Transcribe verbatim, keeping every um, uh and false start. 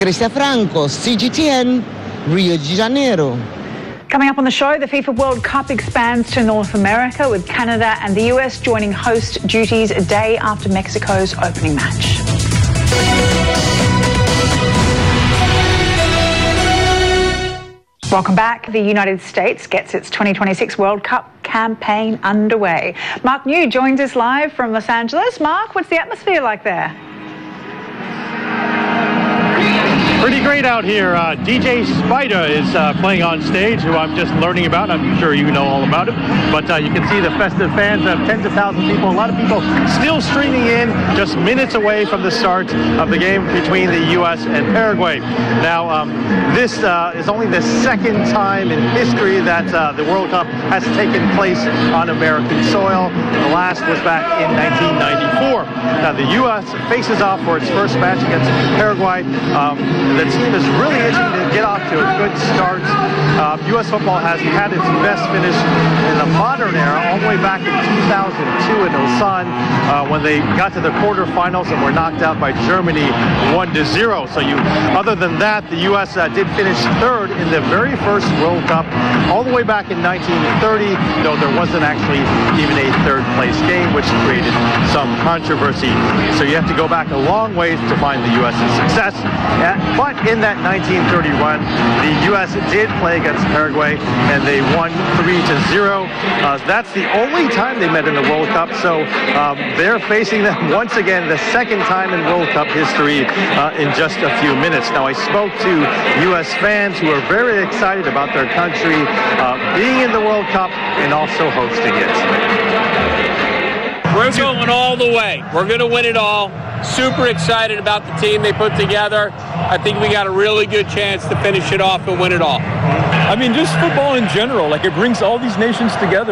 Cristia Franco, C G T N, Rio de Janeiro. Coming up on the show, the FIFA World Cup expands to North America, with Canada and the U S joining host duties a day after Mexico's opening match. Welcome back. The United States gets its twenty twenty-six World Cup campaign underway. Mark New joins us live from Los Angeles. Mark, what's the atmosphere like there? Pretty great out here. Uh, D J Spider is uh, playing on stage, who I'm just learning about. I'm sure you know all about him. But uh, you can see the festive fans of tens of thousands of people. A lot of people still streaming in, just minutes away from the start of the game between the U S and Paraguay. Now, um, this uh, is only the second time in history that uh, the World Cup has taken place on American soil. The last was back in nineteen ninety-four. Now, the U S faces off for its first match against Paraguay. Um, That's, that's really itching to get off to a good start. Uh, U S football has had its best finish in the modern era, all the way back in two thousand two in Lausanne, uh, when they got to the quarterfinals and were knocked out by Germany one to zero. So you, other than that, the U S uh, did finish third in the very first World Cup, all the way back in nineteen thirty, though there wasn't actually even a third place game, which created some controversy. So you have to go back a long ways to find the U S's success. Uh, But in that nineteen thirty run, the U S did play against Paraguay, and they won three to zero. Uh, that's the only time they met in the World Cup, so um, they're facing them once again, the second time in World Cup history uh, in just a few minutes. Now, I spoke to U S fans who are very excited about their country uh, being in the World Cup and also hosting it. We're going all the way. We're going to win it all. Super excited about the team they put together. I think we got a really good chance to finish it off and win it all. I mean, just football in general, like it brings all these nations together.